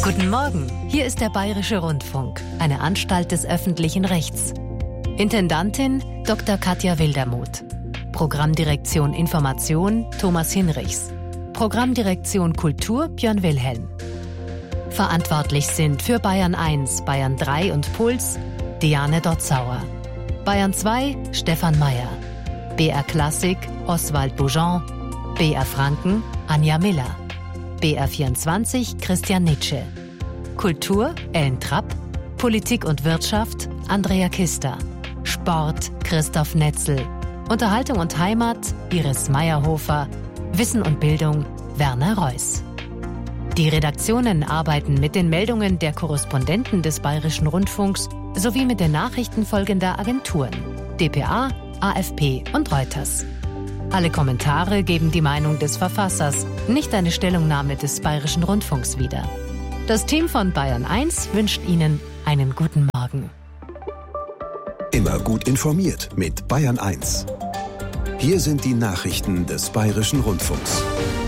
Guten Morgen, hier ist der Bayerische Rundfunk, eine Anstalt des öffentlichen Rechts. Intendantin Dr. Katja Wildermuth. Programmdirektion Information Thomas Hinrichs. Programmdirektion Kultur Björn Wilhelm. Verantwortlich sind für Bayern 1, Bayern 3 und Puls Diane Dotzauer. Bayern 2 Stefan Mayer. BR Klassik Oswald Boujon. BR Franken Anja Miller. BR24 Christian Nitsche. Kultur Ellen Trapp. Politik und Wirtschaft Andrea Kister. Sport Christoph Netzel. Unterhaltung und Heimat Iris Meyerhofer. Wissen und Bildung Werner Reuss. Die Redaktionen arbeiten mit den Meldungen der Korrespondenten des Bayerischen Rundfunks sowie mit den Nachrichten folgender Agenturen: dpa, AFP und Reuters. Alle Kommentare geben die Meinung des Verfassers, nicht eine Stellungnahme des Bayerischen Rundfunks wieder. Das Team von Bayern 1 wünscht Ihnen einen guten Morgen. Immer gut informiert mit Bayern 1. Hier sind die Nachrichten des Bayerischen Rundfunks.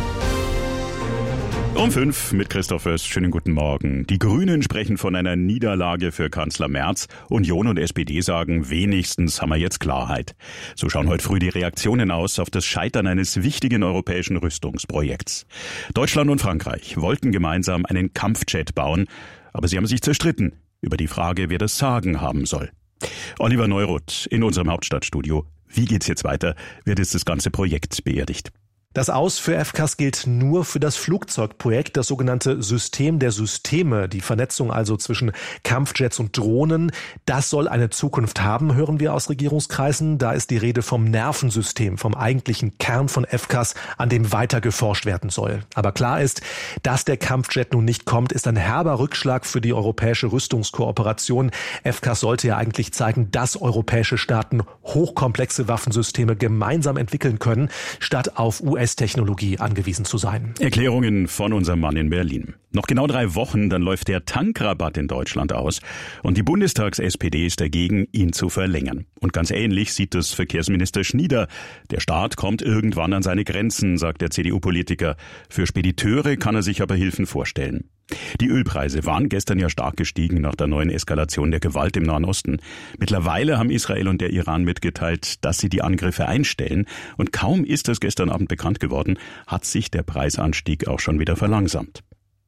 Um 5 mit Christoph Fürst. Schönen guten Morgen. Die Grünen sprechen von einer Niederlage für Kanzler Merz. Union und SPD sagen, wenigstens haben wir jetzt Klarheit. So schauen heute früh die Reaktionen aus auf das Scheitern eines wichtigen europäischen Rüstungsprojekts. Deutschland und Frankreich wollten gemeinsam einen Kampfjet bauen, aber sie haben sich zerstritten über die Frage, wer das Sagen haben soll. Oliver Neuroth in unserem Hauptstadtstudio. Wie geht's jetzt weiter? Wird jetzt das ganze Projekt beerdigt? Das Aus für FCAS gilt nur für das Flugzeugprojekt, das sogenannte System der Systeme, die Vernetzung also zwischen Kampfjets und Drohnen. Das soll eine Zukunft haben, hören wir aus Regierungskreisen. Da ist die Rede vom Nervensystem, vom eigentlichen Kern von FCAS, an dem weiter geforscht werden soll. Aber klar ist, dass der Kampfjet nun nicht kommt, ist ein herber Rückschlag für die europäische Rüstungskooperation. FCAS sollte ja eigentlich zeigen, dass europäische Staaten hochkomplexe Waffensysteme gemeinsam entwickeln können, statt auf US-Technologie angewiesen zu sein. Erklärungen von unserem Mann in Berlin. Noch genau 3 Wochen, dann läuft der Tankrabatt in Deutschland aus. Und die Bundestags-SPD ist dagegen, ihn zu verlängern. Und ganz ähnlich sieht es Verkehrsminister Schnieder. Der Staat kommt irgendwann an seine Grenzen, sagt der CDU-Politiker. Für Spediteure kann er sich aber Hilfen vorstellen. Die Ölpreise waren gestern ja stark gestiegen nach der neuen Eskalation der Gewalt im Nahen Osten. Mittlerweile haben Israel und der Iran mitgeteilt, dass sie die Angriffe einstellen. Und kaum ist es gestern Abend bekannt geworden, hat sich der Preisanstieg auch schon wieder verlangsamt.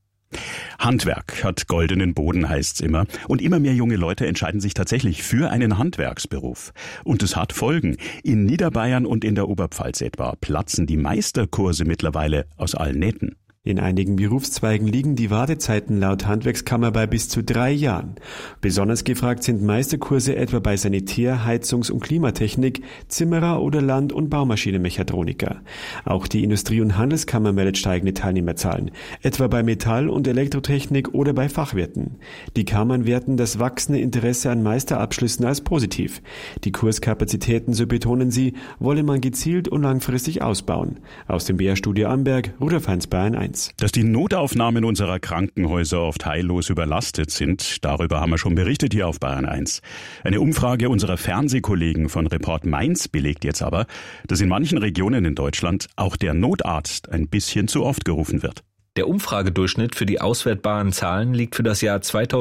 Handwerk hat goldenen Boden, heißt's immer. Und immer mehr junge Leute entscheiden sich tatsächlich für einen Handwerksberuf. Und es hat Folgen. In Niederbayern und in der Oberpfalz etwa platzen die Meisterkurse mittlerweile aus allen Nähten. In einigen Berufszweigen liegen die Wartezeiten laut Handwerkskammer bei bis zu 3 Jahren. Besonders gefragt sind Meisterkurse etwa bei Sanitär-, Heizungs- und Klimatechnik, Zimmerer oder Land- und Baumaschinenmechatroniker. Auch die Industrie- und Handelskammer meldet steigende Teilnehmerzahlen, etwa bei Metall- und Elektrotechnik oder bei Fachwirten. Die Kammern werten das wachsende Interesse an Meisterabschlüssen als positiv. Die Kurskapazitäten, so betonen sie, wolle man gezielt und langfristig ausbauen. Aus dem BR-Studio Amberg, Rudolf Heinz, Bayern 1. Dass die Notaufnahmen unserer Krankenhäuser oft heillos überlastet sind, darüber haben wir schon berichtet hier auf Bayern 1. Eine Umfrage unserer Fernsehkollegen von Report Mainz belegt jetzt aber, dass in manchen Regionen in Deutschland auch der Notarzt ein bisschen zu oft gerufen wird. Der Umfragedurchschnitt für die auswertbaren Zahlen liegt für das Jahr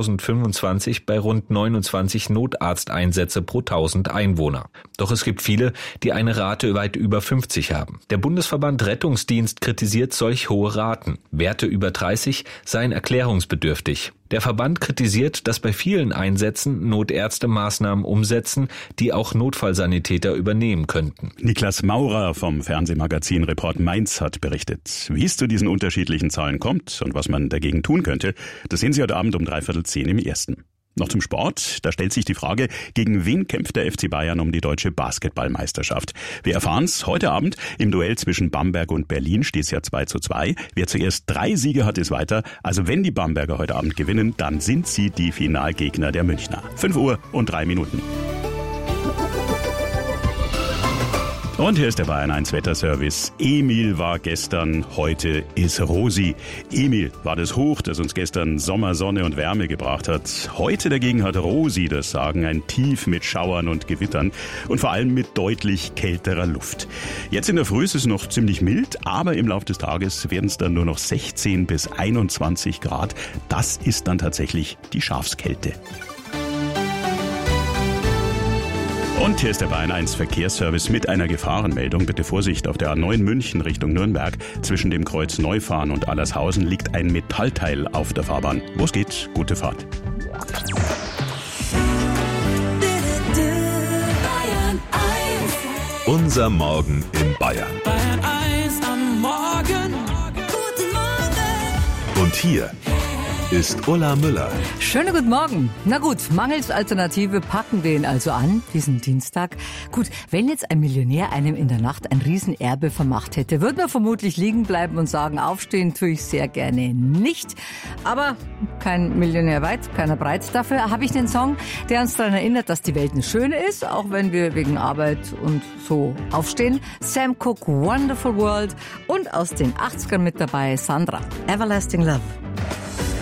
2025 bei rund 29 Notarzteinsätze pro 1000 Einwohner. Doch es gibt viele, die eine Rate weit über 50 haben. Der Bundesverband Rettungsdienst kritisiert solch hohe Raten. Werte über 30 seien erklärungsbedürftig. Der Verband kritisiert, dass bei vielen Einsätzen Notärzte Maßnahmen umsetzen, die auch Notfallsanitäter übernehmen könnten. Niklas Maurer vom Fernsehmagazin Report Mainz hat berichtet. Wie es zu diesen unterschiedlichen Zahlen kommt und was man dagegen tun könnte, das sehen Sie heute Abend um 9:45 im Ersten. Noch zum Sport. Da stellt sich die Frage, gegen wen kämpft der FC Bayern um die deutsche Basketballmeisterschaft? Wir erfahren's heute Abend. Im Duell zwischen Bamberg und Berlin steht's ja 2:2. Wer zuerst 3 Siege hat, ist weiter. Also wenn die Bamberger heute Abend gewinnen, dann sind sie die Finalgegner der Münchner. 5:03 Minuten. Und hier ist der Bayern 1 Wetterservice. Emil war gestern, heute ist Rosi. Emil war das Hoch, das uns gestern Sommer, Sonne und Wärme gebracht hat. Heute dagegen hat Rosi das Sagen, ein Tief mit Schauern und Gewittern und vor allem mit deutlich kälterer Luft. Jetzt in der Früh ist es noch ziemlich mild, aber im Laufe des Tages werden es dann nur noch 16 bis 21 Grad. Das ist dann tatsächlich die Schafskälte. Und hier ist der Bayern 1 Verkehrsservice mit einer Gefahrenmeldung. Bitte Vorsicht, auf der A9 München Richtung Nürnberg. Zwischen dem Kreuz Neufahren und Allershausen liegt ein Metallteil auf der Fahrbahn. Los geht's, gute Fahrt. Unser Morgen in Bayern. Bayern 1 am Morgen. Guten Morgen. Und hier ist Ulla Müller. Schönen guten Morgen. Na gut, mangels Alternative packen wir ihn also an, diesen Dienstag. Gut, wenn jetzt ein Millionär einem in der Nacht ein Riesenerbe vermacht hätte, würde man vermutlich liegen bleiben und sagen, aufstehen tue ich sehr gerne nicht. Aber kein Millionär weit, keiner breit. Dafür habe ich einen Song, der uns daran erinnert, dass die Welt eine schöne ist, auch wenn wir wegen Arbeit und so aufstehen. Sam Cooke, Wonderful World, und aus den 80ern mit dabei Sandra, Everlasting Love.